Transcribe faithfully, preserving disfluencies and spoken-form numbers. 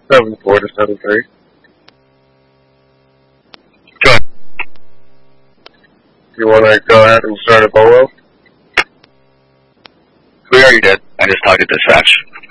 Seven four to seven three. Go. You want to go ahead and start a bolo? We already did. I just talked to dispatch.